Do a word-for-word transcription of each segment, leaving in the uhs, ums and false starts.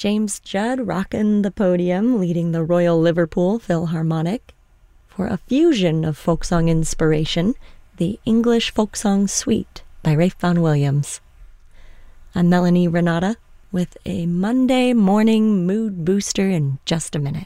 James Judd rocking the podium, leading the Royal Liverpool Philharmonic. For a fusion of folk song inspiration, the English Folk Song Suite by Ralph Vaughan Williams. I'm Melanie Renata with a Monday morning mood booster in just a minute.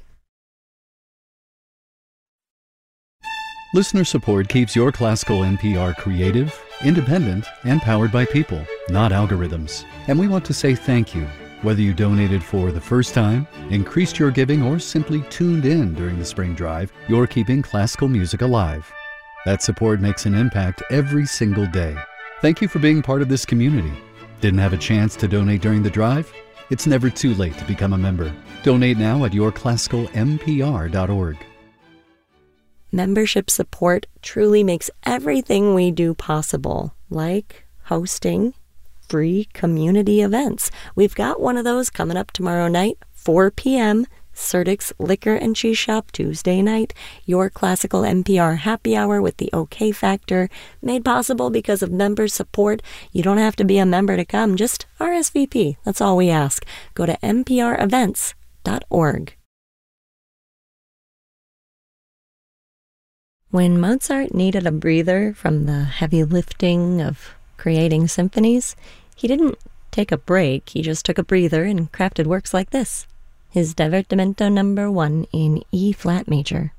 Listener support keeps your classical N P R creative, independent, and powered by people, not algorithms. And we want to say thank you. Whether you donated for the first time, increased your giving, or simply tuned in during the spring drive, you're keeping classical music alive. That support makes an impact every single day. Thank you for being part of this community. Didn't have a chance to donate during the drive? It's never too late to become a member. Donate now at your classical m p r dot org. Membership support truly makes everything we do possible, like hosting free community events. We've got one of those coming up tomorrow night, four p.m., Certic's Liquor and Cheese Shop Tuesday night, your classical N P R happy hour with the OK Factor, made possible because of member support. You don't have to be a member to come, just R S V P. That's all we ask. Go to m p r events dot org. When Mozart needed a breather from the heavy lifting of creating symphonies, he didn't take a break, he just took a breather and crafted works like this. His Divertimento number one in E-flat major.